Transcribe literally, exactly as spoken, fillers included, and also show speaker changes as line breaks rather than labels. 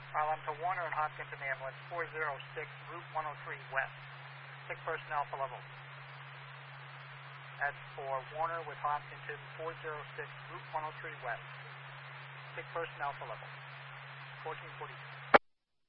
File to Warner and Hopkinton Ambulance, four oh six, Route one oh three West. Sick person alpha level. That's for Warner with Hopkinton, four oh six, Route one oh three West. Sick person alpha level. fourteen forty.